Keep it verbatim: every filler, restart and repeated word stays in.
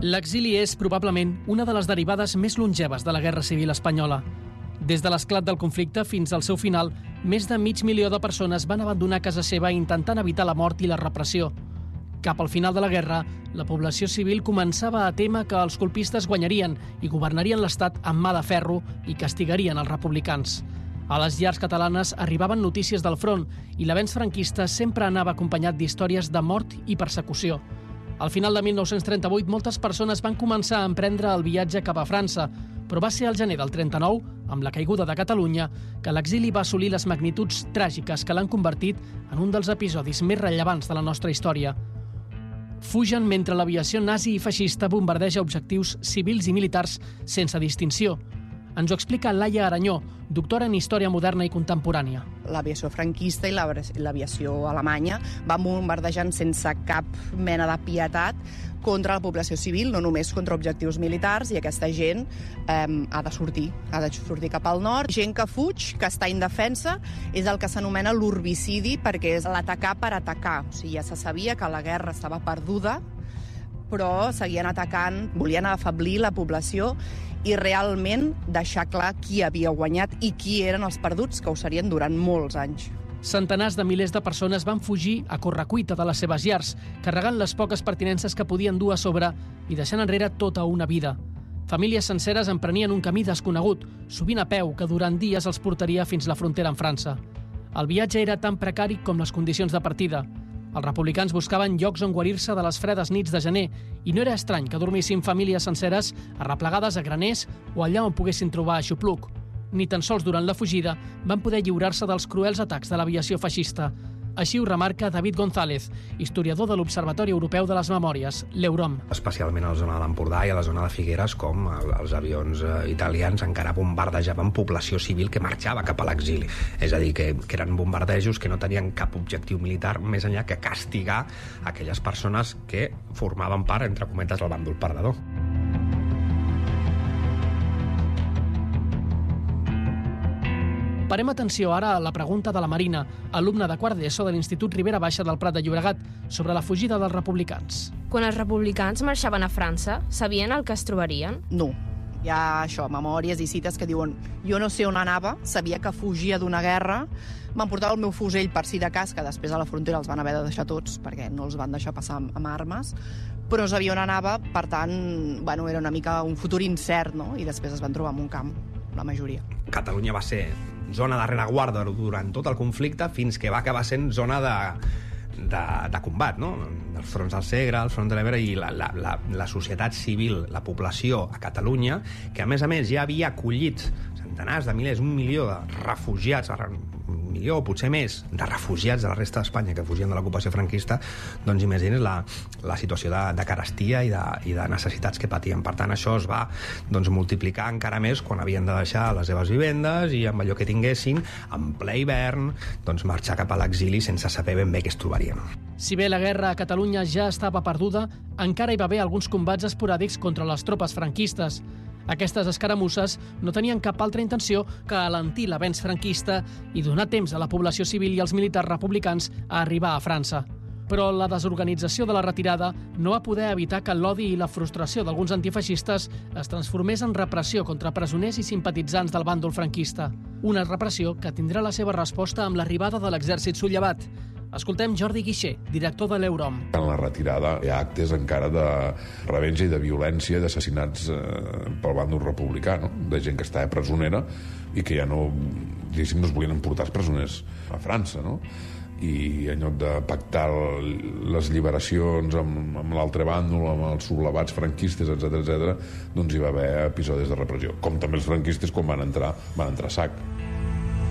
L'exili és, probablement, una de les derivades més longeves de la Guerra Civil espanyola. Des de l'esclat del conflicte fins al seu final, més de mig milió de persones van abandonar casa seva intentant evitar la mort i la repressió. Cap al final de la guerra, la població civil començava a témer que els colpistes guanyarien i governarien l'Estat amb mà de ferro i castigarien els republicans. A les llars catalanes arribaven notícies del front i l'avenç franquista sempre anava acompanyat d'històries de mort i persecució. Al final de mil nou-cents trenta-vuit, moltes persones van començar a emprendre el viatge cap a França, però va ser al gener del trenta-nou, amb la caiguda de Catalunya, que l'exili va assolir les magnituds tràgiques que l'han convertit en un dels episodis més rellevants de la nostra història. Fugen mentre l'aviació nazi i feixista bombardeja objectius civils i militars sense distinció. Ens ho explica Laia Aranyó, doctora en Història Moderna i Contemporània. L'aviació franquista i l'aviació alemanya van bombardejant sense cap mena de pietat contra la població civil, no només contra objectius militars, i aquesta gent eh, ha de sortir, ha de sortir cap al nord. Gent que fuig, que està indefensa, és el que s'anomena l'urbicidi, perquè és l'atacar per atacar. O sigui, ja se sabia que la guerra estava perduda, però seguien atacant, volien afeblir la població i realment deixar clar qui havia guanyat i qui eren els perduts, que ho serien durant molts anys. Centenars de milers de persones van fugir a correcuita de les seves llars, carregant les poques pertinences que podien dur a sobre i deixant enrere tota una vida. Famílies senceres emprenien un camí desconegut, sovint a peu, que durant dies els portaria fins la frontera amb França. El viatge era tan precari com les condicions de partida. Els republicans buscaven llocs on guarir-se de les fredes nits de gener i no era estrany que dormissin famílies senceres arreplegades a graners o allà on poguessin trobar aixopluc. Ni tan sols durant la fugida van poder lliurar-se dels cruels atacs de l'aviació feixista. Així ho remarca David González, historiador de l'Observatori Europeu de les Memòries, l'Eurom. Especialment a la zona de l'Empordà i a la zona de Figueres, com els avions italians encara bombardejaven població civil que marxava cap a l'exili. És a dir, que, que eren bombardejos que no tenien cap objectiu militar més enllà que castigar aquelles persones que formaven part, entre cometes, del bàndol perdedor. Parem atenció ara a la pregunta de la Marina, alumna de quart d'ESO de l'Institut Ribera Baixa del Prat de Llobregat, sobre la fugida dels republicans. Quan els republicans marxaven a França, sabien el que es trobarien? No. Hi ha això, memòries i cites que diuen jo no sé on anava, sabia que fugia d'una guerra, m'emportava el meu fusell per si de cas, que després a la frontera els van haver de deixar tots perquè no els van deixar passar amb, amb armes, però no sabia on anava, per tant, bueno, era una mica un futur incert, no? I després es van trobar en un camp, la majoria. Catalunya va ser zona de rereguarda durant tot el conflicte fins que va acabar sent zona de, de, de combat, no? Els fronts del Segre, el front de l'Ebre i la, la, la, la societat civil, la població a Catalunya, que a més a més ja havia acollit centenars de milers, un milió de refugiats, un milió o potser més de refugiats de la resta d'Espanya que fugien de l'ocupació franquista, doncs imagines la, la situació de, de carestia i de, i de necessitats que patien. Per tant, això es va doncs, multiplicar encara més quan havien de deixar les seves vivendes i amb allò que tinguessin, en ple hivern, doncs marxar cap a l'exili sense saber ben bé què es trobarien. Si bé la guerra a Catalunya ja estava perduda, encara hi va haver alguns combats esporàdics contra les tropes franquistes. Aquestes escaramusses no tenien cap altra intenció que alentir l'avenç franquista i donar temps a la població civil i als militars republicans a arribar a França. Però la desorganització de la retirada no va poder evitar que l'odi i la frustració d'alguns antifeixistes es transformés en repressió contra presoners i simpatitzants del bàndol franquista. Una repressió que tindrà la seva resposta amb l'arribada de l'exèrcit sublevat. Escoltem Jordi Guixer, director de l'Eurom. En la retirada hi ha actes encara de revenja i de violència, d'assassinats eh, pel bàndol republicà, no? De gent que estava presonera i que ja no, diguéssim, no es volien emportar els presoners a França, no? I en lloc de pactar les lliberacions amb, amb l'altre bàndol, amb els sublevats franquistes, etcètera, etcètera, doncs hi va haver episodis de repressió. Com també els franquistes, quan van entrar, van entrar a sac.